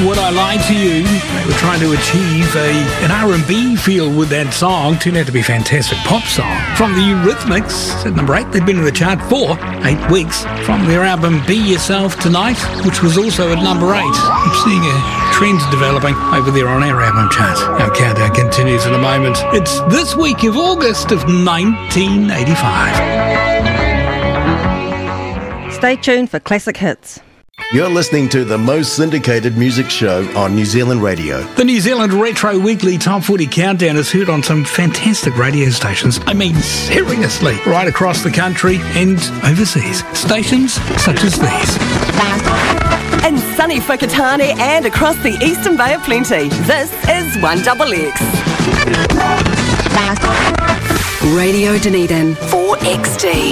Would I Lie to You? They were trying to achieve an R&B feel with that song. Turned out to be a fantastic pop song. From the Eurythmics at number 8. They've been in the chart for 8 weeks. From their album Be Yourself Tonight, which was also at number 8. I'm seeing a trend developing over there on our album chart. Our countdown continues in a moment. It's this week of August of 1985. Stay tuned for classic hits. You're listening to the most syndicated music show on New Zealand radio. The New Zealand Retro Weekly Top 40 Countdown is heard on some fantastic radio stations. I mean, seriously, right across the country and overseas. Stations such as these. In sunny Whakatane and across the Eastern Bay of Plenty, this is 1XX. Radio Dunedin 4XD.